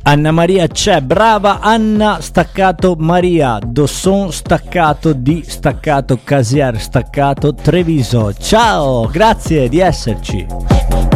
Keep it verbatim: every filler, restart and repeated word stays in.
Anna Maria c'è, brava Anna, staccato Maria, Dosson staccato di staccato Casier staccato Treviso. Ciao, grazie di esserci.